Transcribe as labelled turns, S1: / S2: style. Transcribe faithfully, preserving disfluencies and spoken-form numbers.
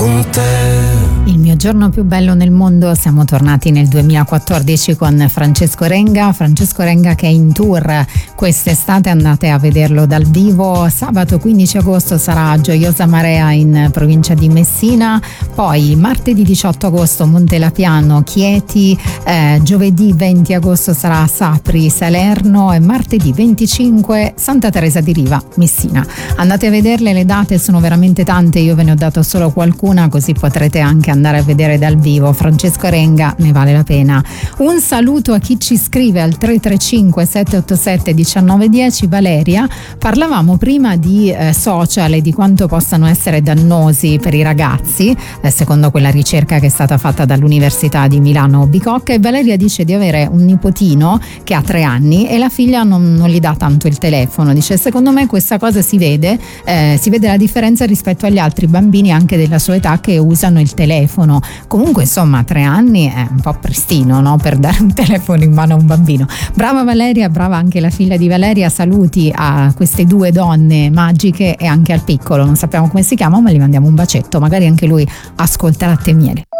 S1: con te.
S2: Il mio giorno più bello nel mondo, siamo tornati nel duemilaquattordici con Francesco Renga. Francesco Renga che è in tour quest'estate, andate a vederlo dal vivo. Sabato quindici agosto sarà a Gioiosa Marea in provincia di Messina, poi martedì diciotto agosto Montelapiano, Chieti, eh, giovedì venti agosto sarà a Sapri, Salerno e martedì venticinque Santa Teresa di Riva, Messina. Andate a vederle, le date sono veramente tante, io ve ne ho dato solo qualcuna così potrete anche andare a vedere dal vivo. Francesco Renga, ne vale la pena. Un saluto a chi ci scrive al tre tre cinque sette otto sette uno nove uno zero. Valeria, parlavamo prima di eh, social e di quanto possano essere dannosi per i ragazzi, eh, secondo quella ricerca che è stata fatta dall'Università di Milano Bicocca, e Valeria dice di avere un nipotino che ha tre anni e la figlia non, non gli dà tanto il telefono. Dice: secondo me questa cosa si vede, eh, si vede la differenza rispetto agli altri bambini anche della sua età che usano il telefono. Comunque insomma tre anni è un po' prestino, no? Per dare un telefono in mano a un bambino. Brava Valeria, brava anche la figlia di Valeria, saluti a queste due donne magiche e anche al piccolo, non sappiamo come si chiama ma gli mandiamo un bacetto, magari anche lui ascolta Latte e Miele.